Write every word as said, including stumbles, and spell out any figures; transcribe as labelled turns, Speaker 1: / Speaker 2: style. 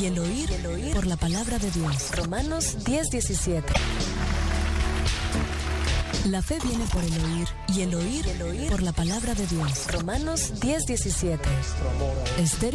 Speaker 1: y el oír por la palabra de Dios. Romanos diez diecisiete. La fe viene por el oír y el oír por la palabra de Dios. Romanos diez diecisiete. Estéreo